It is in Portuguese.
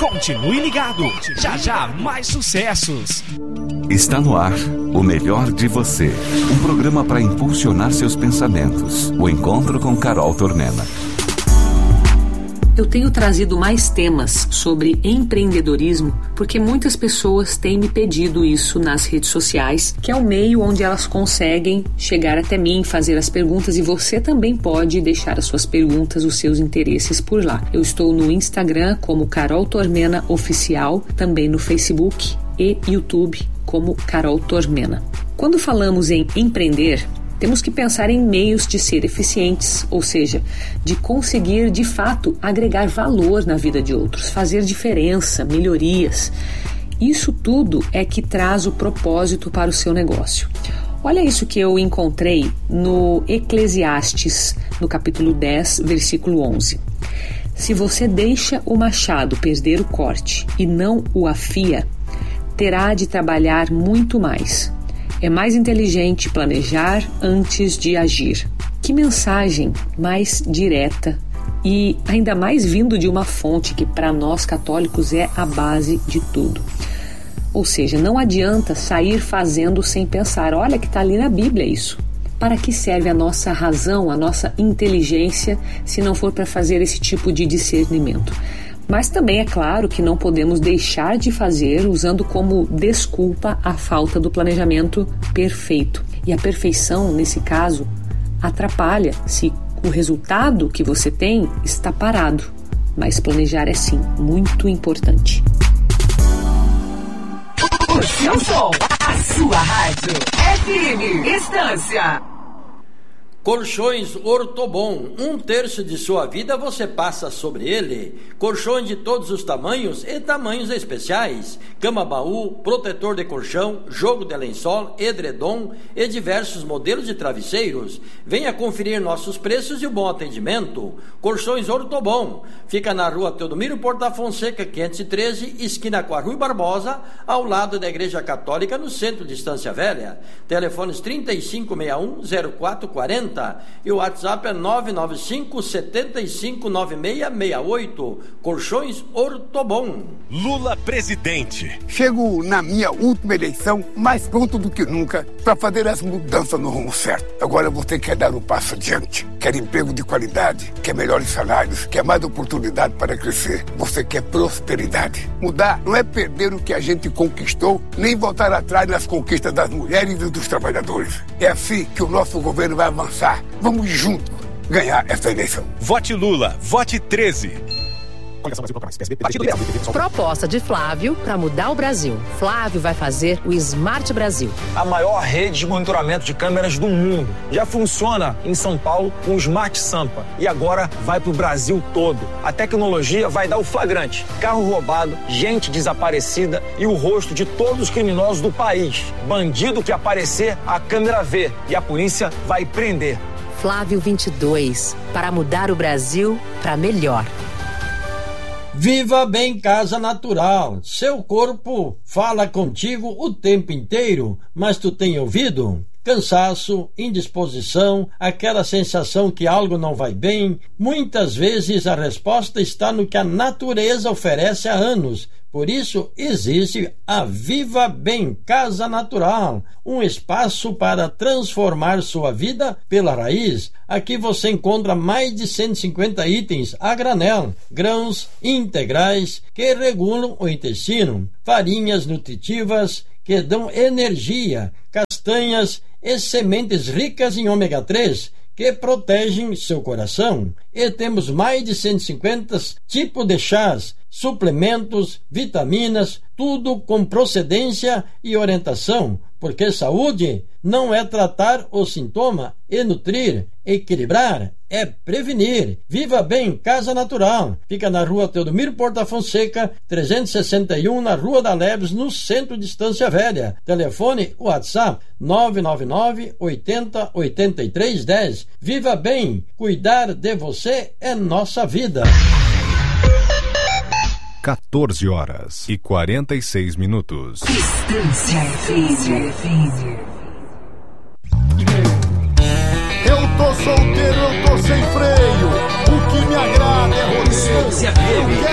Continue ligado. Já já mais sucessos. Está no ar O Melhor de Você, um programa para impulsionar seus pensamentos. O encontro com Carol Tormena. Eu tenho trazido mais temas sobre empreendedorismo porque muitas pessoas têm me pedido isso nas redes sociais, que é o meio onde elas conseguem chegar até mim, fazer as perguntas, e você também pode deixar as suas perguntas, os seus interesses por lá. Eu estou no Instagram como Carol Tormena Oficial, também no Facebook e YouTube como Carol Tormena. Quando falamos em empreender, temos que pensar em meios de ser eficientes, ou seja, de conseguir de fato agregar valor na vida de outros, fazer diferença, melhorias. Isso tudo é que traz o propósito para o seu negócio. Olha isso que eu encontrei no Eclesiastes, no capítulo 10, versículo 11. Se você deixa o machado perder o corte e não o afia, terá de trabalhar muito mais. É mais inteligente planejar antes de agir. Que mensagem mais direta e ainda mais vindo de uma fonte que para nós católicos é a base de tudo. Ou seja, não adianta sair fazendo sem pensar. Olha que está ali na Bíblia isso. Para que serve a nossa razão, a nossa inteligência, se não for para fazer esse tipo de discernimento? Mas também é claro que não podemos deixar de fazer usando como desculpa a falta do planejamento perfeito. E a perfeição, nesse caso, atrapalha se o resultado que você tem está parado. Mas planejar é sim muito importante. O seu som, a sua rádio, FM Estância. Colchões Ortobon, 1/3 de sua vida você passa sobre ele. Colchões de todos os tamanhos e tamanhos especiais. Cama-baú, protetor de colchão, jogo de lençol, edredom e diversos modelos de travesseiros. Venha conferir nossos preços e o bom atendimento. Colchões Ortobon, fica na rua Teodomiro Porta Fonseca, 513, esquina com a Rui Barbosa, ao lado da Igreja Católica, no centro de Estância Velha. Telefones 3561-0440. E o WhatsApp é 995-759668. Colchões Ortobon. Lula presidente. Chego na minha última eleição mais pronto do que nunca para fazer as mudanças no rumo certo. Agora você quer dar um passo adiante, quer emprego de qualidade, quer melhores salários, quer mais oportunidade para crescer. Você quer prosperidade. Mudar não é perder o que a gente conquistou, nem voltar atrás nas conquistas das mulheres e dos trabalhadores. É assim que o nosso governo vai avançar. Vamos juntos ganhar essa eleição. Vote Lula, vote 13. Proposta de Flávio para mudar o Brasil. Flávio vai fazer o Smart Brasil. A maior rede de monitoramento de câmeras do mundo. Já funciona em São Paulo com o Smart Sampa. E agora vai para o Brasil todo. A tecnologia vai dar o flagrante. Carro roubado, gente desaparecida e o rosto de todos os criminosos do país. Bandido que aparecer, a câmera vê. E a polícia vai prender. Flávio 22. Para mudar o Brasil para melhor. Viva Bem Casa Natural. Seu corpo fala contigo o tempo inteiro, mas tu tem ouvido? Cansaço, indisposição, aquela sensação que algo não vai bem. Muitas vezes a resposta está no que a natureza oferece há anos. Por isso existe a Viva Bem Casa Natural, um espaço para transformar sua vida pela raiz. Aqui você encontra mais de 150 itens a granel, grãos integrais que regulam o intestino, farinhas nutritivas que dão energia, castanhas e sementes ricas em ômega 3 que protegem seu coração. E temos mais de 150 tipos de chás, suplementos, vitaminas, tudo com procedência e orientação, porque saúde não é tratar o sintoma e nutrir, equilibrar, é prevenir. Viva Bem Casa Natural. Fica na rua Teodomiro Porta Fonseca, 361, na Rua da Leves, no centro de Estância Velha. Telefone WhatsApp 999 80 83 10. Viva Bem, cuidar de você é nossa vida. 14h46. Estância FM. Eu tô solteiro, eu tô sem freio. O que me agrada é rodeio. Estância FM.